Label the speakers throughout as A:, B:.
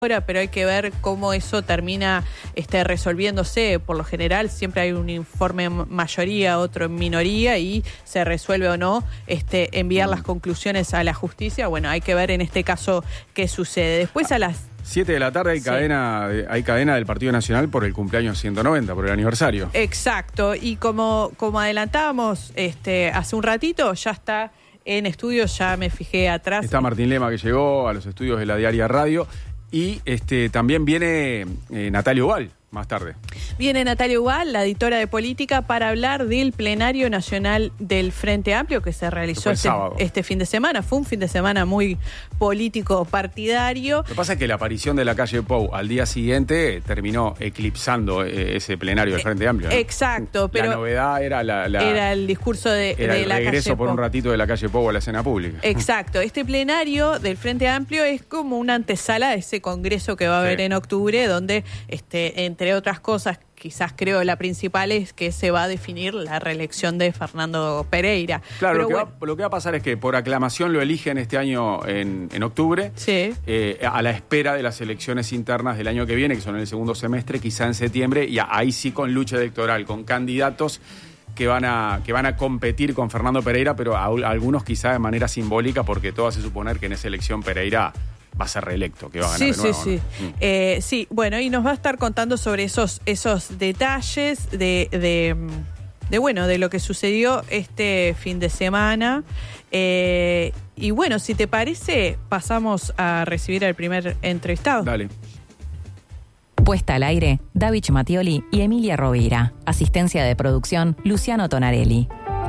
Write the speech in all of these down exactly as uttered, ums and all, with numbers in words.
A: ahora, pero hay que ver cómo eso termina este, resolviéndose. Por lo general siempre hay un informe en mayoría, otro en minoría y se resuelve o no este, enviar las conclusiones a la justicia. Bueno, hay que ver en este caso qué sucede. Después a las
B: siete de la tarde hay, sí. cadena, hay cadena del Partido Nacional por el cumpleaños ciento noventa, por el aniversario.
A: Exacto, y como, como adelantábamos este, hace un ratito, ya está en estudios, ya me fijé atrás.
B: Está Martín Lema, que llegó a los estudios de la Diaria Radio. Y este también viene eh, Natalia Ubal más tarde.
A: Viene Natalia Ubal, la editora de política, para hablar del plenario nacional del Frente Amplio que se realizó este, este fin de semana. Fue un fin de semana muy político partidario.
B: Lo que pasa es que la aparición de la calle Pou al día siguiente terminó eclipsando eh, ese plenario del Frente Amplio, ¿no?
A: Exacto, pero
B: la novedad era la, la
A: era el discurso de,
B: era
A: de
B: el
A: la calle
B: regreso por
A: Pou.
B: un ratito de la calle Pou a la escena pública.
A: Exacto, este plenario del Frente Amplio es como una antesala de ese congreso que va a haber sí. en octubre, donde este entre entre otras cosas, quizás creo la principal es que se va a definir la reelección de Fernando Pereira.
B: Claro,
A: Pero
B: lo, que
A: bueno.
B: va, lo que va a pasar es que por aclamación lo eligen este año en, en octubre,
A: sí.
B: eh, a la espera de las elecciones internas del año que viene, que son en el segundo semestre, quizá en septiembre, y ahí sí con lucha electoral, con candidatos que van a que van a competir con Fernando Pereira, pero a, a algunos quizá de manera simbólica, porque todo hace suponer que en esa elección Pereira va a ser reelecto, que va a ganar
A: sí,
B: de nuevo.
A: Sí, sí,
B: ¿no?
A: mm. eh, sí. Bueno, y nos va a estar contando sobre esos, esos detalles de, de, de, bueno, de lo que sucedió este fin de semana. Eh, y bueno, si te parece, pasamos a recibir al primer entrevistado.
B: Dale.
C: Puesta al aire, David Mattioli y Emilia Rovira. Asistencia de producción, Luciano Tonarelli.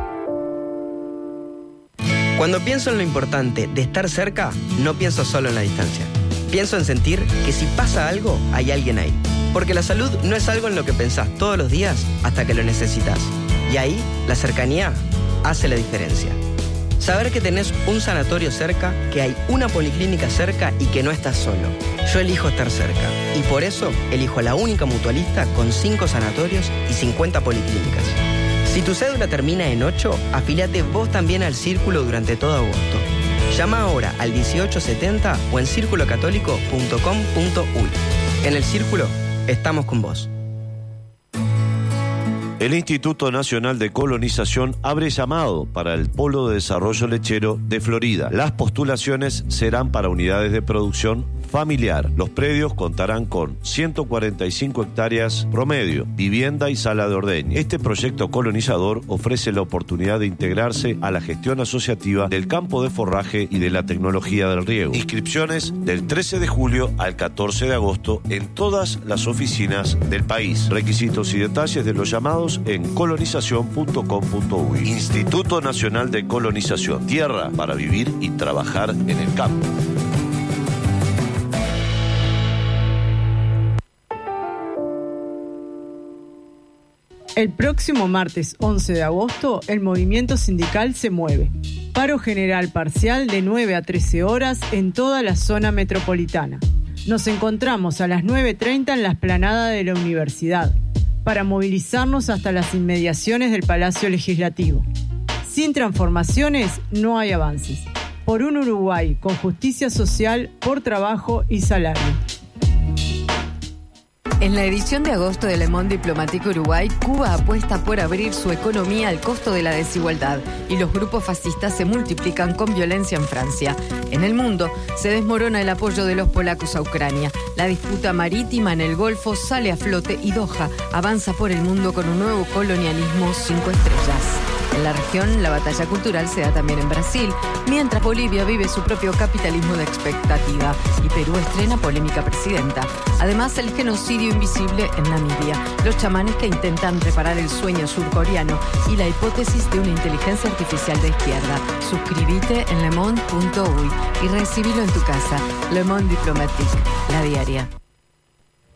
D: Cuando pienso en lo importante de estar cerca, no pienso solo en la distancia. Pienso en sentir que si pasa algo, hay alguien ahí. Porque la salud no es algo en lo que pensás todos los días hasta que lo necesitas. Y ahí, la cercanía hace la diferencia. Saber que tenés un sanatorio cerca, que hay una policlínica cerca y que no estás solo. Yo elijo estar cerca. Y por eso, elijo la única mutualista con cinco sanatorios y cincuenta policlínicas. Si tu cédula termina en ocho, afiliate vos también al Círculo durante todo agosto. Llama ahora al dieciocho setenta o en círculo católico punto com punto uy. En el Círculo, estamos con vos.
E: El Instituto Nacional de Colonización abre llamado para el Polo de Desarrollo Lechero de Florida. Las postulaciones serán para unidades de producción familiar. Los predios contarán con ciento cuarenta y cinco hectáreas promedio, vivienda y sala de ordeño. Este proyecto colonizador ofrece la oportunidad de integrarse a la gestión asociativa del campo de forraje y de la tecnología del riego. Inscripciones del trece de julio al catorce de agosto en todas las oficinas del país. Requisitos y detalles de los llamados en colonización punto com punto uy. Instituto Nacional de Colonización. Tierra para vivir y trabajar en el campo.
F: El próximo martes once de agosto, el movimiento sindical se mueve. Paro general parcial de nueve a trece horas en toda la zona metropolitana. Nos encontramos a las nueve treinta en la explanada de la universidad, para movilizarnos hasta las inmediaciones del Palacio Legislativo. Sin transformaciones no hay avances. Por un Uruguay con justicia social, por trabajo y salario.
G: En la edición de agosto de Le Monde Diplomatique Uruguay, Cuba apuesta por abrir su economía al costo de la desigualdad y los grupos fascistas se multiplican con violencia en Francia. En el mundo se desmorona el apoyo de los polacos a Ucrania. La disputa marítima en el Golfo sale a flote y Doha avanza por el mundo con un nuevo colonialismo cinco estrellas. En la región, la batalla cultural se da también en Brasil, mientras Bolivia vive su propio capitalismo de expectativa y Perú estrena polémica presidenta. Además, el genocidio invisible en Namibia, los chamanes que intentan reparar el sueño surcoreano y la hipótesis de una inteligencia artificial de izquierda. Suscríbete en le monde punto uy y recibilo en tu casa. Le Monde Diplomatique, la diaria.